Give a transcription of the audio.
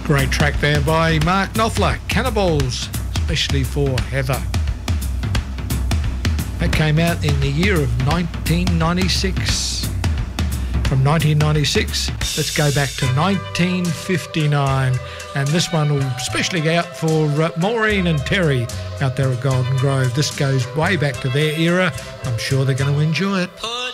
Great track there by Mark Knopfler, Cannibals, especially for Heather. That came out in the year of 1996. From 1996, let's go back to 1959. And this one will especially go out for Maureen and Terry out there at Golden Grove. This goes way back to their era. I'm sure they're going to enjoy it.